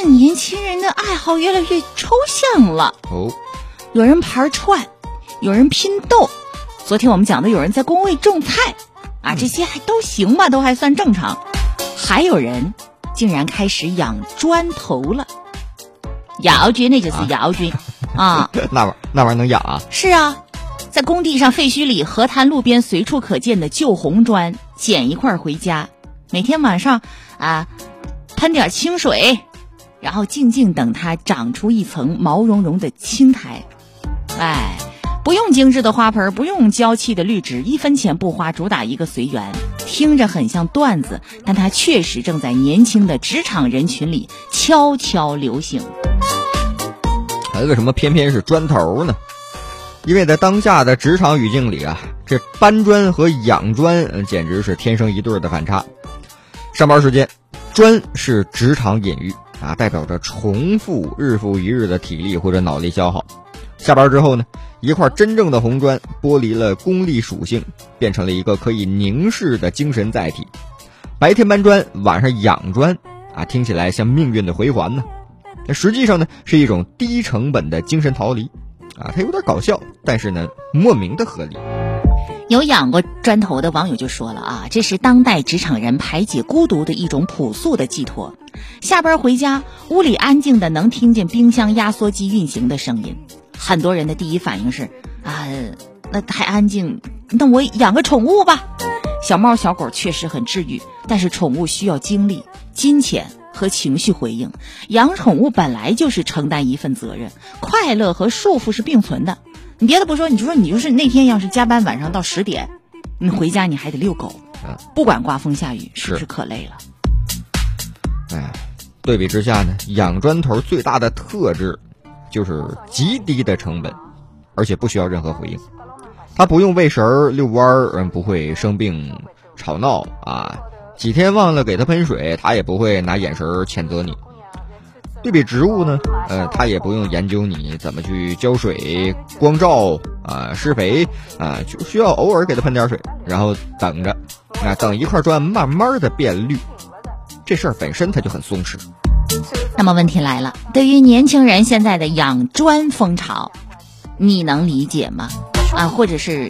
现年轻人的爱好越来越抽象了。有人盘串，有人拼豆，昨天我们讲的有人在工位种菜啊，这些还都行吧，都还算正常。还有人竟然开始养砖头了，姚军，那就是姚军啊那玩意儿能养啊？ 是啊，在工地上废墟里、河滩路边随处可见的旧红砖，捡一块回家，每天晚上喷点清水，然后静静等它长出一层毛茸茸的青苔。不用精致的花盆，不用娇气的绿植，1分钱不花，主打一个随缘。听着很像段子，但它确实正在年轻的职场人群里悄悄流行。 为什么偏偏是砖头呢？因为在当下的职场语境里啊，这搬砖和养砖简直是天生一对的反差。上班时间，砖是职场隐喻啊，代表着重复日复一日的体力或者脑力消耗。下班之后呢，一块真正的红砖剥离了功利属性，变成了一个可以凝视的精神载体。白天搬砖，晚上养砖啊，听起来像命运的回环呢。实际上呢，是一种低成本的精神逃离啊，它有点搞笑，但是呢，莫名的合理。 有养过砖头的网友就说了啊，这是当代职场人排解孤独的一种朴素的寄托。下班回家，屋里安静的能听见冰箱、压缩机运行的声音。很多人的第一反应是那太安静，那我养个宠物吧。小猫小狗确实很治愈，但是宠物需要精力、金钱和情绪回应。养宠物本来就是承担一份责任，快乐和束缚是并存的。你别的不说，你就是那天要是加班晚上到10点，你回家你还得遛狗，不管刮风下雨，是不是可累了？ 对比之下呢，养砖头最大的特质就是极低的成本，而且不需要任何回应。它不用喂食遛弯，不会生病吵闹啊，几天忘了给它喷水，它也不会拿眼神谴责你。对比植物呢，它也不用研究你怎么去浇水、光照施肥就需要偶尔给它喷点水，然后等着等一块砖慢慢的变绿。这事儿本身它就很松弛。 那么问题来了，对于年轻人现在的养砖风潮，你能理解吗？或者是